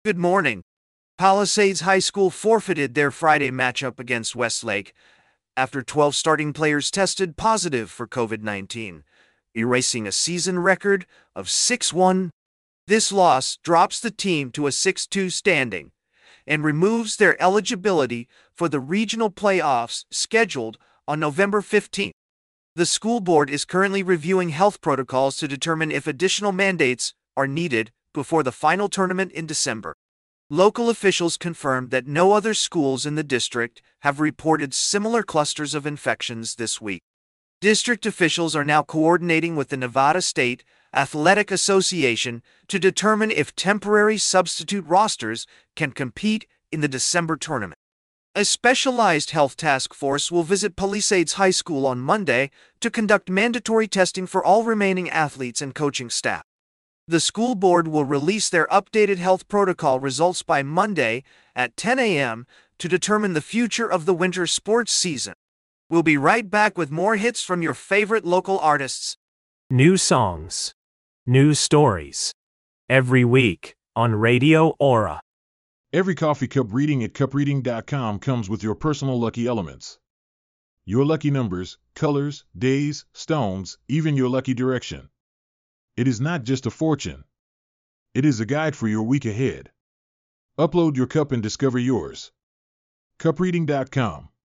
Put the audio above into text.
Good morning. Palisades High School forfeited their Friday matchup against Westlake after 12 starting players tested positive for COVID-19, erasing a season record of 6-1. This loss drops the team to a 6-2 standing and removes their eligibility for the regional playoffs scheduled on November 15th. The school board is currently reviewing health protocols to determine if additional mandates are needed before the final tournament in December. Local officials confirmed that no other schools in the district have reported similar clusters of infections this week. District officials are now coordinating with the Nevada State Athletic Association to determine if temporary substitute rosters can compete in the December tournament. A specialized health task force will visit Palisades High School on Monday to conduct mandatory testing for all remaining athletes and coaching staff. The school board will release their updated health protocol results by Monday at 10 a.m. to determine the future of the winter sports season. We'll be right back with more hits from your favorite local artists. New songs, new stories. Every week on Radio Aura. Every coffee cup reading at cupreading.com comes with your personal lucky elements. Your lucky numbers, colors, days, stones, even your lucky direction. It is not just a fortune. It is a guide for your week ahead. Upload your cup and discover yours. cupreading.com